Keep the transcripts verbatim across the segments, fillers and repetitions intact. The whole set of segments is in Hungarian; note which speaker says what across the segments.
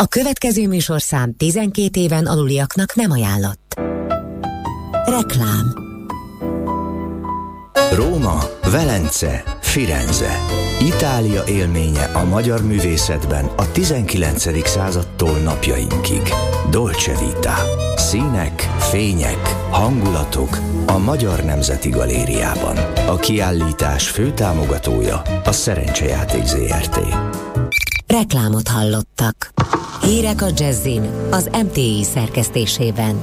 Speaker 1: A következő műsorszám tizenkét éven aluliaknak nem ajánlott. Reklám.
Speaker 2: Róma, Velence, Firenze. Itália élménye a magyar művészetben a tizenkilencedik századtól napjainkig. Dolce Vita. Színek, fények, hangulatok a Magyar Nemzeti Galériában. A kiállítás főtámogatója a Szerencsejáték zé er té.
Speaker 1: Reklámot hallottak. Hírek a Jazzin az em té i szerkesztésében.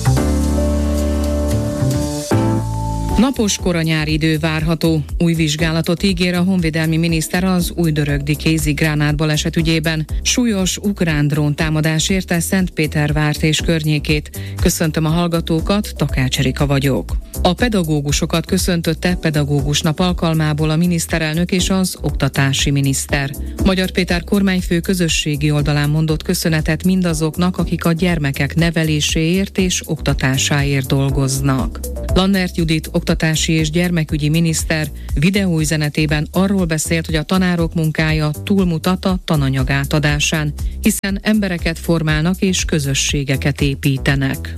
Speaker 3: Napos kora nyári idő várható. Új vizsgálatot ígér a honvédelmi miniszter az újdörögdi kézi gránátbaleset ügyében. Súlyos ukrán drón támadás érte Szentpétervárt és környékét. Köszöntöm a hallgatókat, Takács Erika vagyok. A pedagógusokat köszöntötte pedagógus nap alkalmából a miniszterelnök és az oktatási miniszter. Magyar Péter kormányfő közösségi oldalán mondott köszönetet mindazoknak, akik a gyermekek neveléséért és oktatásáért dolgoznak. Lannert Judit oktatási és gyermekügyi miniszter videóüzenetében arról beszélt, hogy a tanárok munkája túlmutat a tananyag átadásán, hiszen embereket formálnak és közösségeket építenek.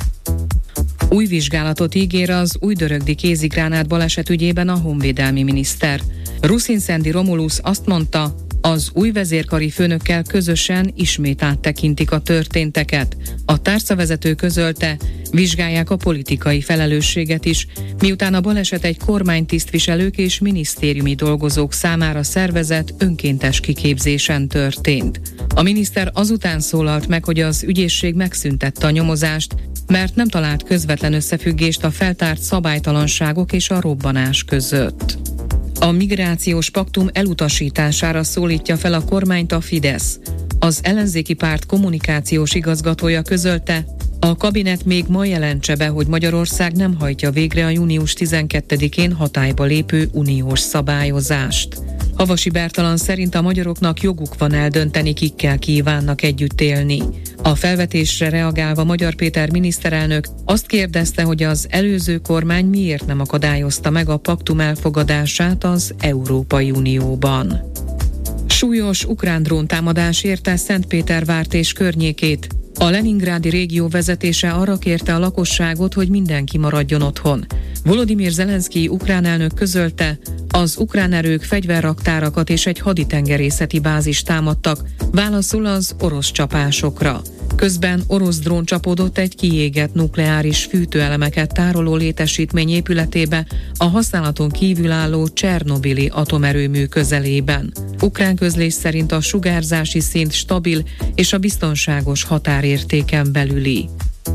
Speaker 3: Új vizsgálatot ígér az újdörögdi kézigránát baleset ügyében a honvédelmi miniszter. Ruszinszendi Romulus azt mondta, az új vezérkari főnökkel közösen ismét áttekintik a történteket. A tárcavezető közölte, vizsgálják a politikai felelősséget is, miután a baleset egy kormánytisztviselők és minisztériumi dolgozók számára szervezett önkéntes kiképzésen történt. A miniszter azután szólalt meg, hogy az ügyészség megszüntette a nyomozást, mert nem talált közvetlen összefüggést a feltárt szabálytalanságok és a robbanás között. A migrációs paktum elutasítására szólítja fel a kormányt a Fidesz. Az ellenzéki párt kommunikációs igazgatója közölte, a kabinet még ma jelentse be, hogy Magyarország nem hajtja végre a június tizenkettedikén hatályba lépő uniós szabályozást. Havasi Bertalan szerint a magyaroknak joguk van eldönteni, kikkel kívánnak együtt élni. A felvetésre reagálva Magyar Péter miniszterelnök azt kérdezte, hogy az előző kormány miért nem akadályozta meg a paktum elfogadását az Európai Unióban. Súlyos ukrán dróntámadás érte Szentpétervárt és környékét. A leningrádi régió vezetése arra kérte a lakosságot, hogy mindenki maradjon otthon. Volodymyr Zelenszkij ukrán elnök közölte, az ukrán erők fegyverraktárakat és egy haditengerészeti bázist támadtak, válaszul az orosz csapásokra. Közben orosz drón csapódott egy kiégett nukleáris fűtőelemeket tároló létesítmény épületébe a használaton kívül álló Csernobili atomerőmű közelében. Ukrán közlés szerint a sugárzási szint stabil és a biztonságos határértéken belüli.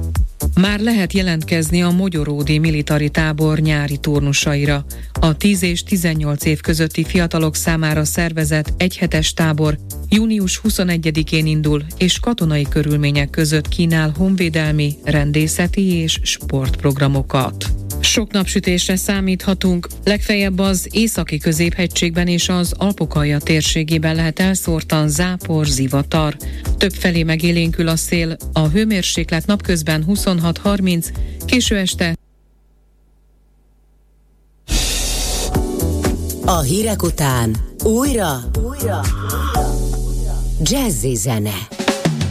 Speaker 3: Már lehet jelentkezni a Mogyoródi militari tábor nyári turnusaira. A tíz és tizennyolc év közötti fiatalok számára szervezett egyhetes tábor június huszonegyedikén indul, és katonai körülmények között kínál honvédelmi, rendészeti és sportprogramokat. Sok napsütésre számíthatunk, legfeljebb az északi középhegységben és az Alpokalja térségében lehet elszórtan zápor, zivatar. Többfelé megélénkül a szél, a hőmérséklet napközben huszonhat harminc, késő este.
Speaker 1: A hírek után újra, újra, Jazzy zene.